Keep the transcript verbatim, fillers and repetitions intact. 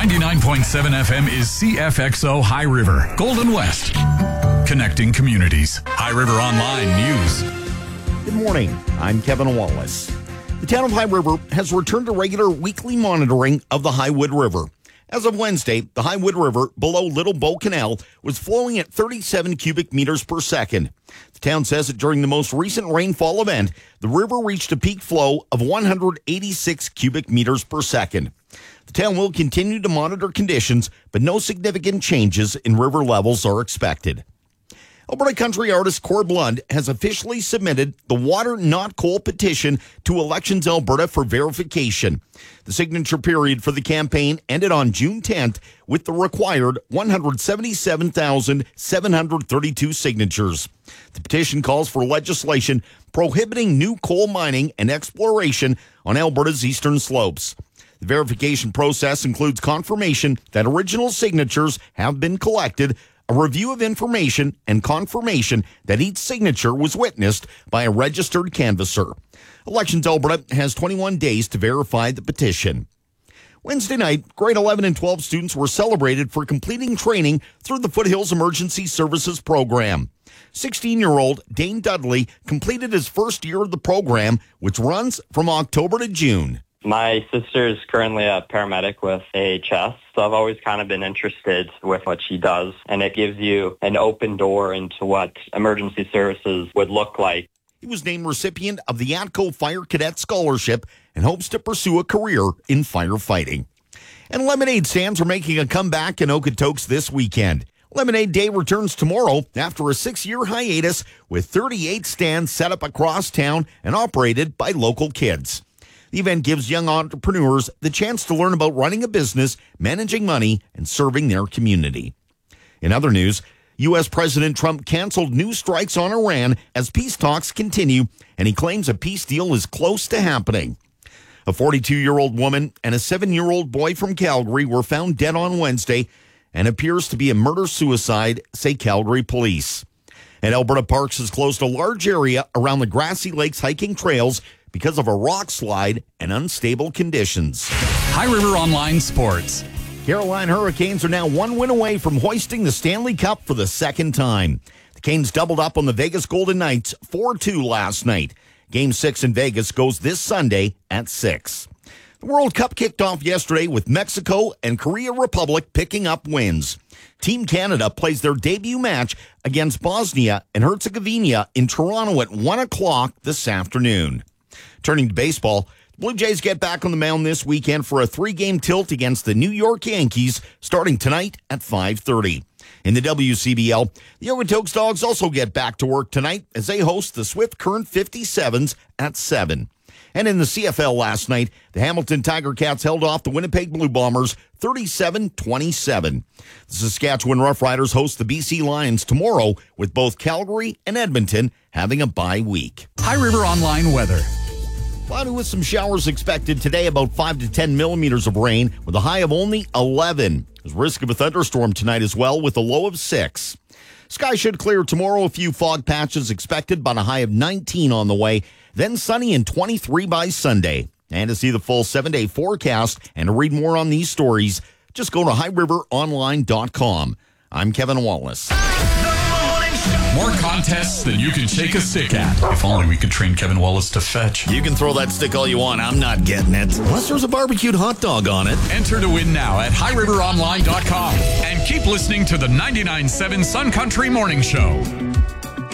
ninety-nine point seven F M is C F X O High River, Golden West. Connecting communities. High River Online News. Good morning. I'm Kevin Wallace. The town of High River has returned to regular weekly monitoring of the Highwood River. As of Wednesday, the Highwood River below Little Bow Canal was flowing at thirty-seven cubic meters per second. The town says that during the most recent rainfall event, the river reached a peak flow of one hundred eighty-six cubic meters per second. The town will continue to monitor conditions, but no significant changes in river levels are expected. Alberta country artist Corb Lund has officially submitted the Water Not Coal petition to Elections Alberta for verification. The signature period for the campaign ended on June tenth with the required one hundred seventy-seven thousand seven hundred thirty-two signatures. The petition calls for legislation prohibiting new coal mining and exploration on Alberta's eastern slopes. The verification process includes confirmation that original signatures have been collected, a review of information, and confirmation that each signature was witnessed by a registered canvasser. Elections Alberta has twenty-one days to verify the petition. Wednesday night, grade eleven and twelve students were celebrated for completing training through the Foothills Emergency Services Program. sixteen-year-old Dane Dudley completed his first year of the program, which runs from October to June. My sister is currently a paramedic with A H S, so I've always kind of been interested with what she does, and it gives you an open door into what emergency services would look like. He was named recipient of the ATCO Fire Cadet Scholarship and hopes to pursue a career in firefighting. And lemonade stands are making a comeback in Okotoks this weekend. Lemonade Day returns tomorrow after a six-year hiatus with thirty-eight stands set up across town and operated by local kids. The event gives young entrepreneurs the chance to learn about running a business, managing money, and serving their community. In other news, U S President Trump canceled new strikes on Iran as peace talks continue, and he claims a peace deal is close to happening. A forty-two-year-old woman and a seven-year-old boy from Calgary were found dead on Wednesday and appears to be a murder-suicide, say Calgary police. And Alberta Parks has closed a large area around the Grassy Lakes hiking trails because of a rock slide and unstable conditions. High River Online Sports. Carolina Hurricanes are now one win away from hoisting the Stanley Cup for the second time. The Canes doubled up on the Vegas Golden Knights four two last night. Game six in Vegas goes this Sunday at six. The World Cup kicked off yesterday with Mexico and Korea Republic picking up wins. Team Canada plays their debut match against Bosnia and Herzegovina in Toronto at one o'clock this afternoon. Turning to baseball, the Blue Jays get back on the mound this weekend for a three-game tilt against the New York Yankees starting tonight at five thirty. In the W C B L, the Okotoks Dogs also get back to work tonight as they host the Swift Current fifty-sevens at seven. And in the C F L last night, the Hamilton Tiger Cats held off the Winnipeg Blue Bombers thirty-seven twenty-seven. The Saskatchewan Roughriders host the B C Lions tomorrow, with both Calgary and Edmonton having a bye week. High River Online weather. Cloudy with some showers expected today, about five to ten millimeters of rain, with a high of only eleven. There's risk of a thunderstorm tonight as well, with a low of six. Sky should clear tomorrow, a few fog patches expected, but a high of nineteen on the way. Then sunny and twenty-three by Sunday. And to see the full seven-day forecast and to read more on these stories, just go to high river online dot com. I'm Kevin Wallace. More contests than you can shake a stick at. If only we could train Kevin Wallace to fetch. You can throw that stick all you want. I'm not getting it. Unless there's a barbecued hot dog on it. Enter to win now at high river online dot com. And keep listening to the ninety-nine point seven Sun Country Morning Show.